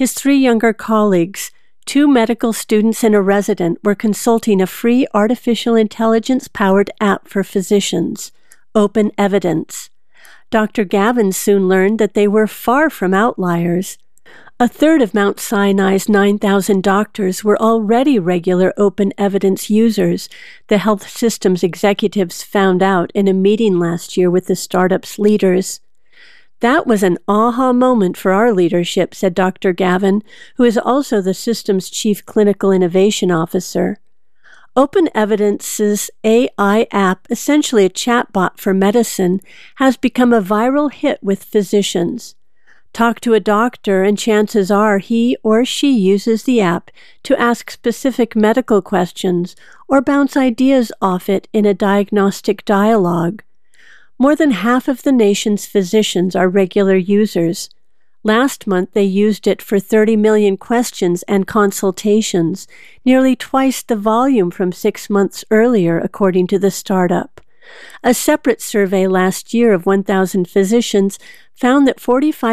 his 3 younger colleagues, 2 medical students and a resident, were consulting a free artificial intelligence-powered app for physicians, Open Evidence. Dr. Gavin soon learned that they were far from outliers. A third of Mount Sinai's 9,000 doctors were already regular Open Evidence users, the health systems executives found out in a meeting last year with the startup's leaders. That was an aha moment for our leadership, said Dr. Gavin, who is also the system's chief clinical innovation officer. Open Evidence's AI app, essentially a chatbot for medicine, has become a viral hit with physicians. Talk to a doctor and chances are he or she uses the app to ask specific medical questions or bounce ideas off it in a diagnostic dialogue. More than half of the nation's physicians are regular users. Last month, they used it for 30 million questions and consultations, nearly twice the volume from 6 months earlier, according to the startup. A separate survey last year of 1,000 physicians found that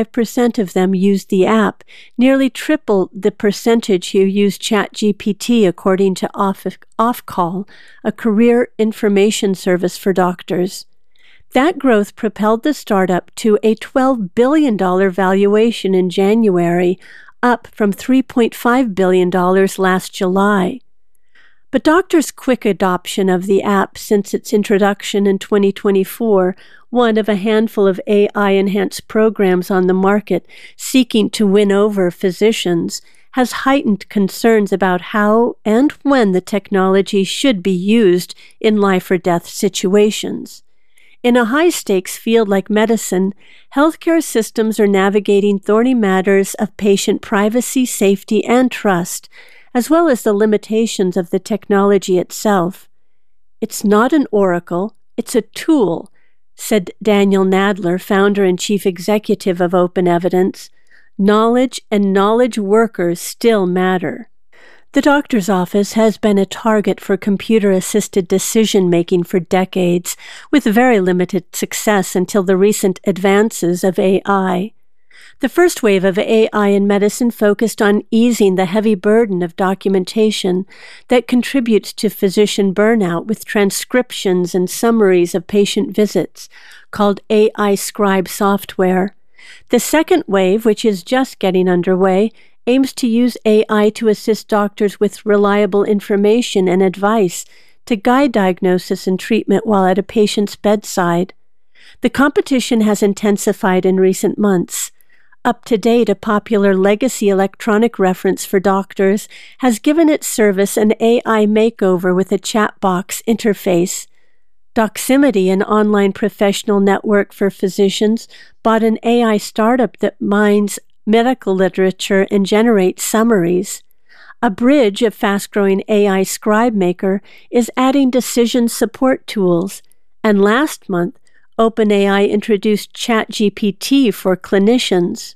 45% of them used the app, nearly triple the percentage who used ChatGPT, according to OffCall, a career information service for doctors. That growth propelled the startup to a $12 billion valuation in January, up from $3.5 billion last July. But doctors' quick adoption of the app since its introduction in 2024, one of a handful of AI-enhanced programs on the market seeking to win over physicians, has heightened concerns about how and when the technology should be used in life-or-death situations. In a high-stakes field like medicine, healthcare systems are navigating thorny matters of patient privacy, safety, and trust, as well as the limitations of the technology itself. It's not an oracle, it's a tool, said Daniel Nadler, founder and chief executive of Open Evidence. Knowledge and knowledge workers still matter. The doctor's office has been a target for computer-assisted decision-making for decades, with very limited success until the recent advances of AI. The first wave of AI in medicine focused on easing the heavy burden of documentation that contributes to physician burnout with transcriptions and summaries of patient visits, called AI Scribe software. The second wave, which is just getting underway, aims to use AI to assist doctors with reliable information and advice to guide diagnosis and treatment while at a patient's bedside. The competition has intensified in recent months. UpToDate, a popular legacy electronic reference for doctors, has given its service an AI makeover with a chat box interface. Doximity, an online professional network for physicians, bought an AI startup that mines medical literature and generates summaries. Abridge, a fast-growing AI scribe maker, is adding decision support tools. And last month, OpenAI introduced ChatGPT for clinicians.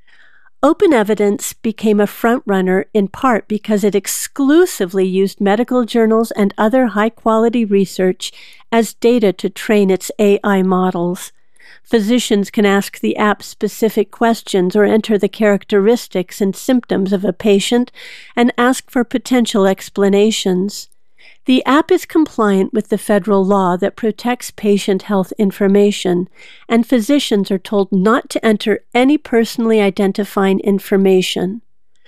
Open Evidence became a frontrunner in part because it exclusively used medical journals and other high-quality research as data to train its AI models. Physicians can ask the app specific questions or enter the characteristics and symptoms of a patient and ask for potential explanations. The app is compliant with the federal law that protects patient health information, and physicians are told not to enter any personally identifying information.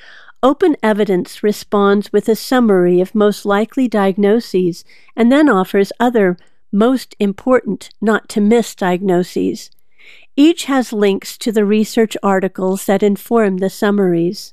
Open Evidence responds with a summary of most likely diagnoses and then offers other most important not to miss diagnoses. Each has links to the research articles that inform the summaries.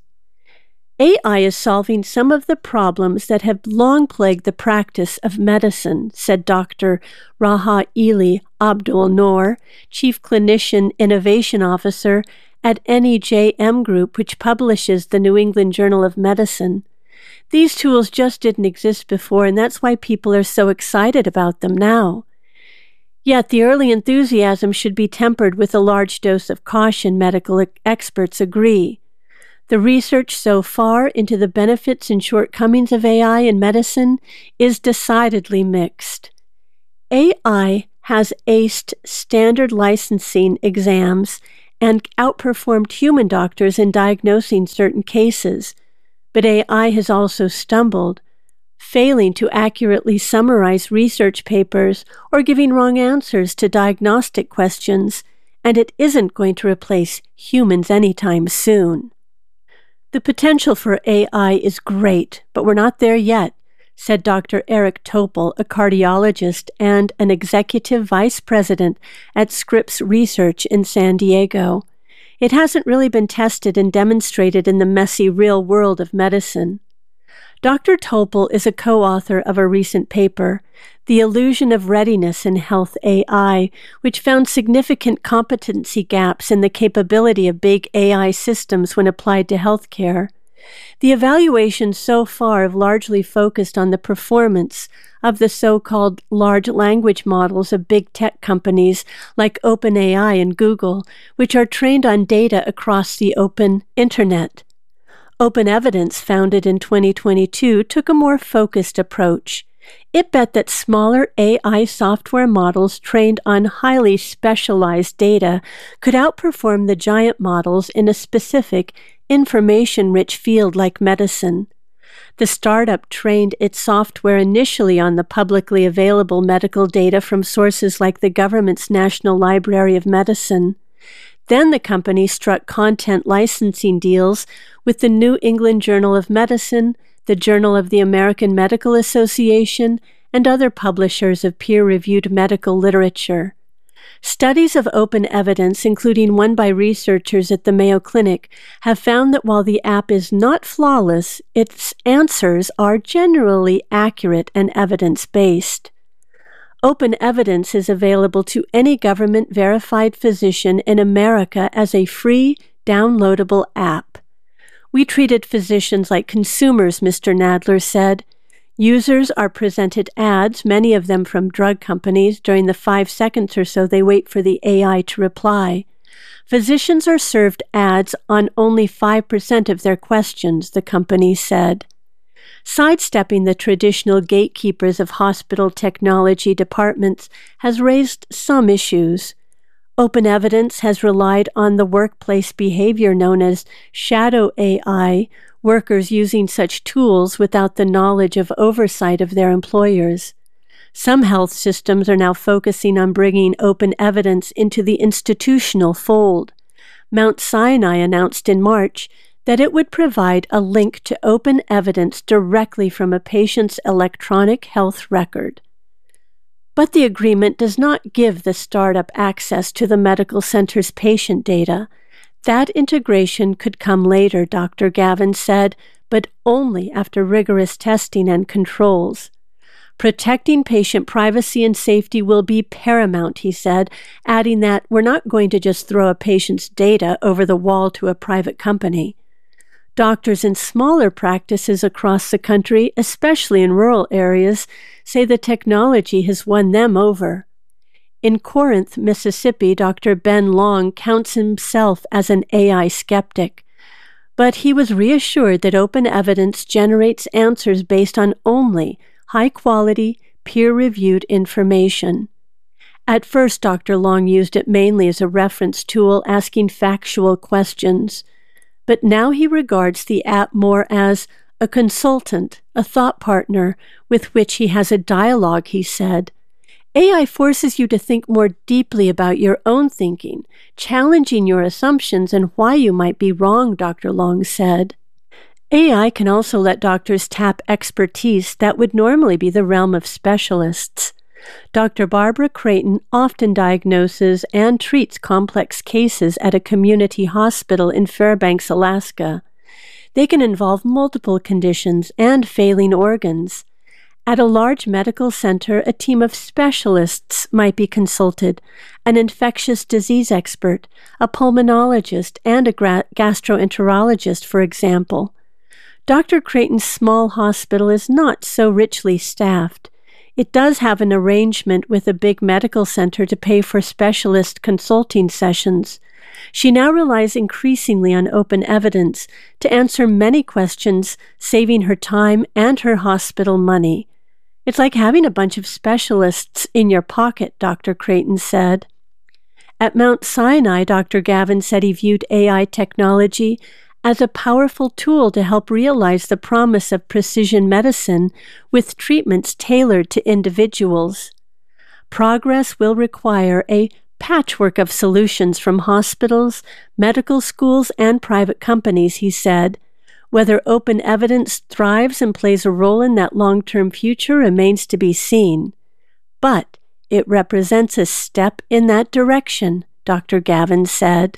AI is solving some of the problems that have long plagued the practice of medicine, said Dr. Raha Eli Abdul Noor, Chief Clinician Innovation Officer at NEJM Group, which publishes the New England Journal of Medicine. These tools just didn't exist before, and that's why people are so excited about them now. Yet the early enthusiasm should be tempered with a large dose of caution, medical experts agree. The research so far into the benefits and shortcomings of AI in medicine is decidedly mixed. AI has aced standard licensing exams and outperformed human doctors in diagnosing certain cases. But AI has also stumbled, failing to accurately summarize research papers or giving wrong answers to diagnostic questions, and it isn't going to replace humans anytime soon. The potential for AI is great, but we're not there yet, said Dr. Eric Topol, a cardiologist and an executive vice president at Scripps Research in San Diego. It hasn't really been tested and demonstrated in the messy real world of medicine. Dr. Topol is a co-author of a recent paper, The Illusion of Readiness in Health AI, which found significant competency gaps in the capability of big AI systems when applied to healthcare. The evaluations so far have largely focused on the performance of the so-called large language models of big tech companies like OpenAI and Google, which are trained on data across the open internet. Open Evidence, founded in 2022, took a more focused approach. It bet that smaller AI software models trained on highly specialized data could outperform the giant models in a specific, information-rich field like medicine. The startup trained its software initially on the publicly available medical data from sources like the government's National Library of Medicine. Then the company struck content licensing deals with the New England Journal of Medicine, the Journal of the American Medical Association, and other publishers of peer-reviewed medical literature. Studies of Open Evidence, including one by researchers at the Mayo Clinic, have found that while the app is not flawless, its answers are generally accurate and evidence-based. Open Evidence is available to any government-verified physician in America as a free, downloadable app. We treated physicians like consumers, Mr. Nadler said. Users are presented ads, many of them from drug companies, during the 5 seconds or so they wait for the AI to reply. Physicians are served ads on only 5% of their questions, the company said. Sidestepping the traditional gatekeepers of hospital technology departments has raised some issues. Open Evidence has relied on the workplace behavior known as shadow AI, workers using such tools without the knowledge of oversight of their employers. Some health systems are now focusing on bringing Open Evidence into the institutional fold. Mount Sinai announced in March that it would provide a link to Open Evidence directly from a patient's electronic health record. But the agreement does not give the startup access to the medical center's patient data. That integration could come later, Dr. Gavin said, but only after rigorous testing and controls. Protecting patient privacy and safety will be paramount, he said, adding that we're not going to just throw a patient's data over the wall to a private company. Doctors in smaller practices across the country, especially in rural areas, say the technology has won them over. In Corinth, Mississippi, Dr. Ben Long counts himself as an AI skeptic, but he was reassured that Open Evidence generates answers based on only high-quality, peer-reviewed information. At first, Dr. Long used it mainly as a reference tool asking factual questions. But now he regards the app more as a consultant, a thought partner, with which he has a dialogue, he said. AI forces you to think more deeply about your own thinking, challenging your assumptions and why you might be wrong, Dr. Long said. AI can also let doctors tap expertise that would normally be the realm of specialists. Dr. Barbara Creighton often diagnoses and treats complex cases at a community hospital in Fairbanks, Alaska. They can involve multiple conditions and failing organs. At a large medical center, a team of specialists might be consulted, an infectious disease expert, a pulmonologist, and a gastroenterologist, for example. Dr. Creighton's small hospital is not so richly staffed. It does have an arrangement with a big medical center to pay for specialist consulting sessions. She now relies increasingly on Open Evidence to answer many questions, saving her time and her hospital money. It's like having a bunch of specialists in your pocket, Dr. Creighton said. At Mount Sinai, Dr. Gavin said he viewed AI technology as a powerful tool to help realize the promise of precision medicine with treatments tailored to individuals. Progress will require a patchwork of solutions from hospitals, medical schools, and private companies, he said. Whether open evidence thrives and plays a role in that long-term future remains to be seen. But it represents a step in that direction, Dr. Gavin said.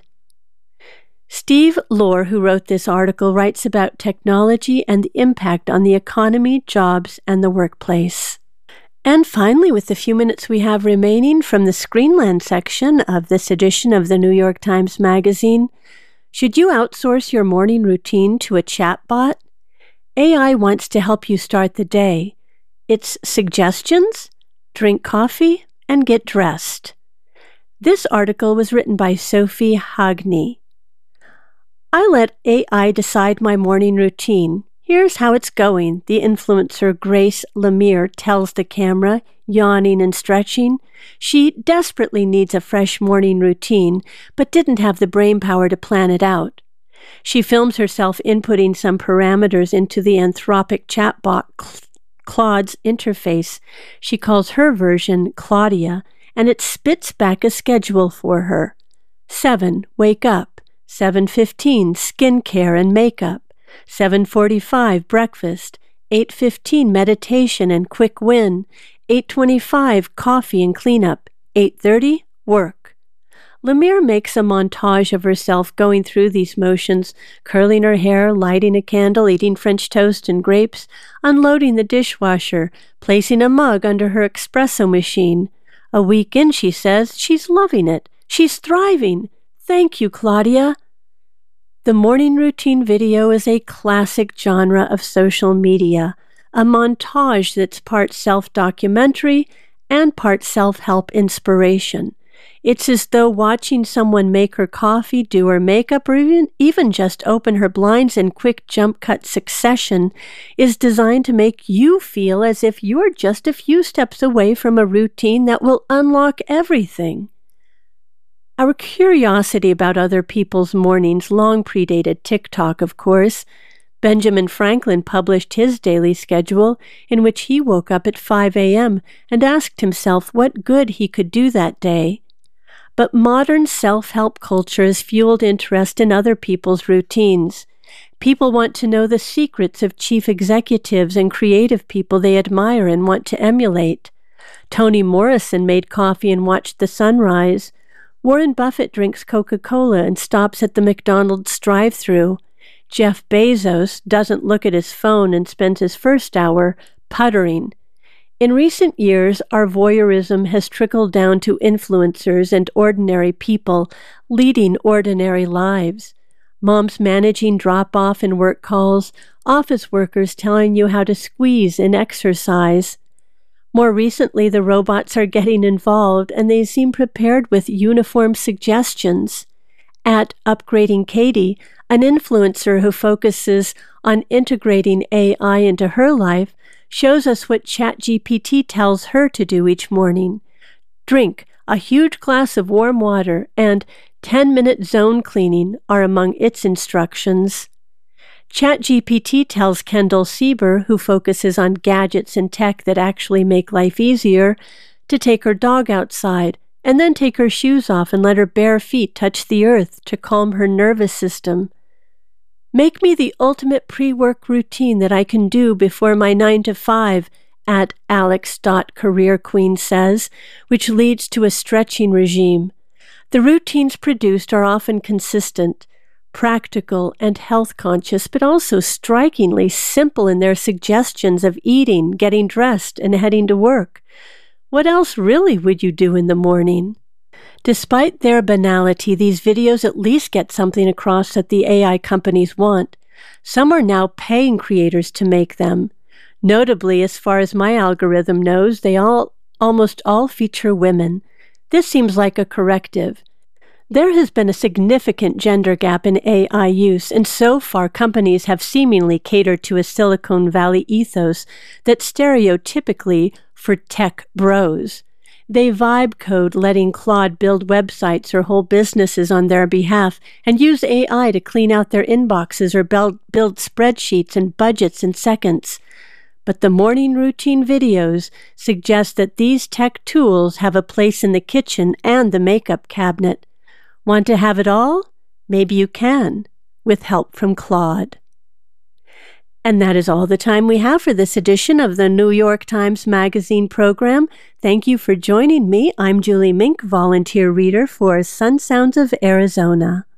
Steve Lohr, who wrote this article, writes about technology and the impact on the economy, jobs, and the workplace. And finally, with the few minutes we have remaining from the Screenland section of this edition of the New York Times Magazine, should you outsource your morning routine to a chatbot? AI wants to help you start the day. Its suggestions? Drink coffee and get dressed. This article was written by Sophie Hagney. I let AI decide my morning routine. Here's how it's going, the influencer Grace Lemire tells the camera, yawning and stretching. She desperately needs a fresh morning routine, but didn't have the brainpower to plan it out. She films herself inputting some parameters into the Anthropic chatbot Claude's interface. She calls her version Claudia, and it spits back a schedule for her. 7. Wake up. 7:15. Skincare and makeup. 7:45. Breakfast. 8:15. Meditation and quick win. 8:25. Coffee and cleanup. 8:30. Work. Lemire makes a montage of herself going through these motions, curling her hair, lighting a candle, eating French toast and grapes, unloading the dishwasher, placing a mug under her espresso machine. A week in, she says, she's loving it. She's thriving. Thank you, Claudia. The morning routine video is a classic genre of social media, a montage that's part self-documentary and part self-help inspiration. It's as though watching someone make her coffee, do her makeup, or even just open her blinds in quick jump-cut succession is designed to make you feel as if you're just a few steps away from a routine that will unlock everything. Our curiosity about other people's mornings long predated TikTok, of course. Benjamin Franklin published his daily schedule, in which he woke up at 5 a.m. and asked himself what good he could do that day. But modern self-help culture has fueled interest in other people's routines. People want to know the secrets of chief executives and creative people they admire and want to emulate. Toni Morrison made coffee and watched the sunrise. Warren Buffett drinks Coca-Cola and stops at the McDonald's drive-thru. Jeff Bezos doesn't look at his phone and spends his first hour puttering. In recent years, our voyeurism has trickled down to influencers and ordinary people leading ordinary lives. Moms managing drop-off and work calls, office workers telling you how to squeeze and exercise. More recently, the robots are getting involved, and they seem prepared with uniform suggestions. At Upgrading Katie, an influencer who focuses on integrating AI into her life, shows us what ChatGPT tells her to do each morning. Drink a huge glass of warm water and 10-minute zone cleaning are among its instructions. ChatGPT tells Kendall Sieber, who focuses on gadgets and tech that actually make life easier, to take her dog outside and then take her shoes off and let her bare feet touch the earth to calm her nervous system. Make me the ultimate pre-work routine that I can do before my 9 to 5, at Alex.CareerQueen says, which leads to a stretching regime. The routines produced are often consistent, practical, and health-conscious, but also strikingly simple in their suggestions of eating, getting dressed, and heading to work. What else really would you do in the morning? Despite their banality, these videos at least get something across that the AI companies want. Some are now paying creators to make them. Notably, as far as my algorithm knows, they almost all feature women. This seems like a corrective. There has been a significant gender gap in AI use, and so far companies have seemingly catered to a Silicon Valley ethos that's stereotypically for tech bros. They vibe code letting Claude build websites or whole businesses on their behalf and use AI to clean out their inboxes or build spreadsheets and budgets in seconds. But the morning routine videos suggest that these tech tools have a place in the kitchen and the makeup cabinet. Want to have it all? Maybe you can, with help from Claude. And that is all the time we have for this edition of the New York Times Magazine program. Thank you for joining me. I'm Julie Mink, volunteer reader for Sun Sounds of Arizona.